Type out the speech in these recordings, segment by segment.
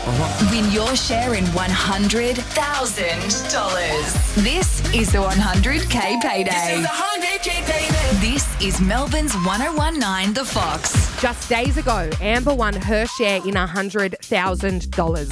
Win your share in $100,000. This is the 100K payday. This is the 100K payday. This is Melbourne's 1019 The Fox. Just days ago, Amber won her share in $100,000.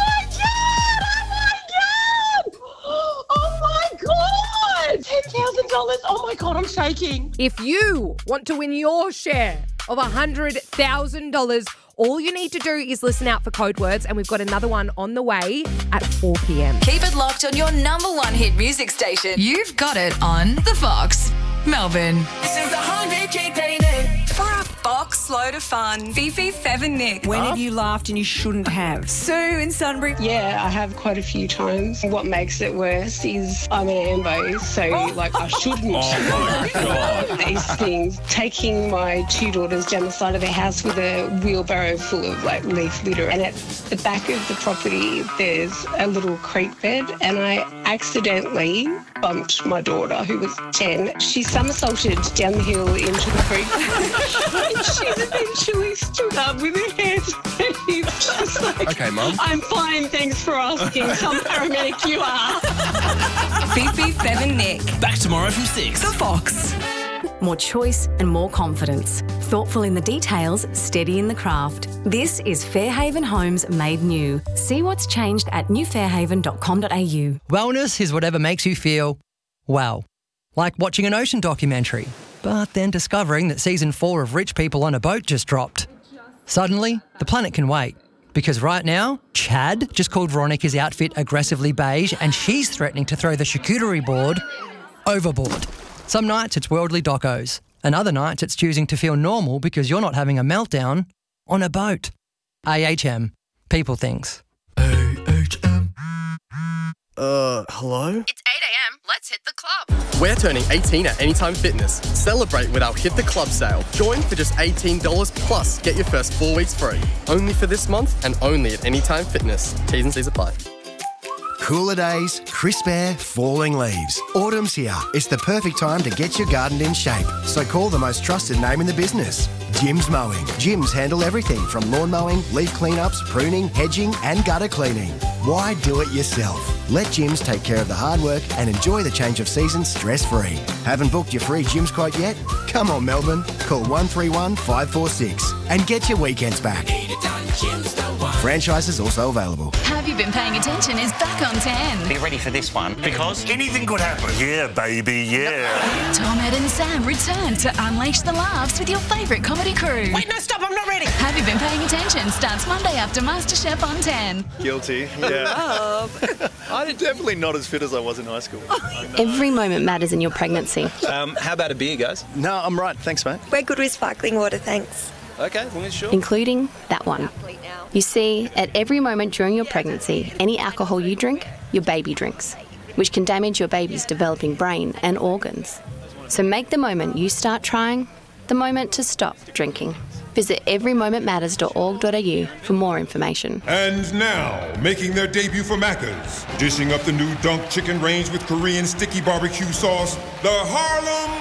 $10,000. Oh my God, I'm shaking. If you want to win your share of $100,000, all you need to do is listen out for code words, and we've got another one on the way at 4 p.m. Keep it locked on your number one hit music station. You've got it on The Fox, Melbourne. This is the 100K payday. For a Fox load of fun, Fifi, Fev and Nick. When have you laughed and you shouldn't have? Sue in Sunbury. Yeah, I have quite a few times. What makes it worse is I'm an Ambo, so I shouldn't these things. Taking my two daughters down the side of the house with a wheelbarrow full of leaf litter, and at the back of the property there's a little creek bed, and I accidentally bumped my daughter, who was 10. She somersaulted down the hill into the creek. And she eventually stood up with her hands raised, just like, Okay, Mum. I'm fine, thanks for asking. Some paramedic you are. Fifi, Fev and Nick. Back tomorrow from 6. The Fox. More choice and more confidence. Thoughtful in the details, steady in the craft. This is Fairhaven Homes Made New. See what's changed at newfairhaven.com.au. Wellness is whatever makes you feel well. Like watching an ocean documentary, but then discovering that season 4 of Rich People on a Boat just dropped. Suddenly, the planet can wait. Because right now, Chad just called Veronica's outfit aggressively beige, and she's threatening to throw the charcuterie board overboard. Some nights it's worldly docos, and other nights it's choosing to feel normal because you're not having a meltdown on a boat. AHM. People things. Hello? It's 8 a.m. Let's hit the club. We're turning 18 at Anytime Fitness. Celebrate with our Hit the Club sale. Join for just $18 plus get your first 4 weeks free. Only for this month and only at Anytime Fitness. T's and C's apply. Cooler days, crisp air, falling leaves. Autumn's here. It's the perfect time to get your garden in shape. So call the most trusted name in the business, Jim's Mowing. Jim's handle everything from lawn mowing, leaf cleanups, pruning, hedging and gutter cleaning. Why do it yourself? Let Jim's take care of the hard work and enjoy the change of season stress-free. Haven't booked your free Jim's quote yet? Come on, Melbourne. Call 131 546 and get your weekends back. Franchises also available. Have You Been Paying Attention is back on 10. Be ready for this one, because anything could happen. Yeah, baby, yeah. Tom, Ed and Sam return to unleash the laughs with your favourite comedy crew. Wait, no, stop, I'm not ready. Have You Been Paying Attention starts Monday after MasterChef on 10. Guilty, yeah. I'm definitely not as fit as I was in high school. Every moment matters in your pregnancy. How about a beer, guys? No, I'm right. Thanks, mate. We're good with sparkling water, thanks. Okay, as long as sure. Including that one. You see, at every moment during your pregnancy, any alcohol you drink, your baby drinks, which can damage your baby's developing brain and organs. So make the moment you start trying the moment to stop drinking. Visit everymomentmatters.org.au for more information. And now, making their debut for Macca's, dishing up the new Dunk Chicken range with Korean sticky barbecue sauce, the Harlem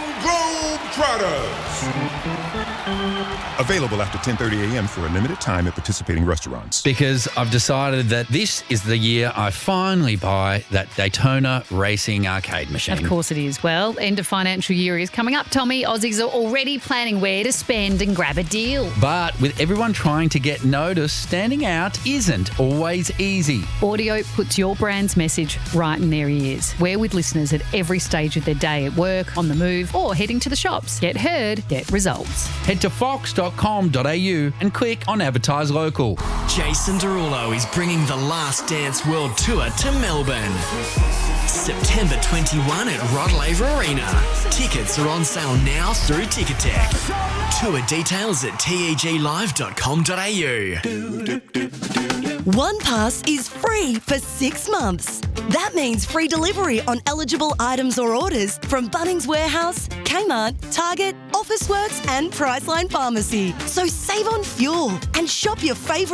Globetrotters. Available after 10:30 a.m. for a limited time at participating restaurants. Because I've decided that this is the year I finally buy that Daytona Racing arcade machine. Of course it is. Well, end of financial year is coming up, Tommy. Aussies are already planning where to spend and grab a deal. But with everyone trying to get noticed, standing out isn't always easy. Audio puts your brand's message right in their ears. We're with listeners at every stage of their day, at work, on the move, or heading to the shops. Get heard, get results. Head to fox.com.au and click on Advertise Local. Jason Derulo is bringing the Last Dance World Tour to Melbourne. September 21 at Rod Laver Arena. Tickets are on sale now through Ticketek. Tour details at teglive.com.au. One Pass is free for 6 months. That means free delivery on eligible items or orders from Bunnings Warehouse, Kmart, Target, Officeworks and Priceline Pharmacy. So save on fuel and shop your favourite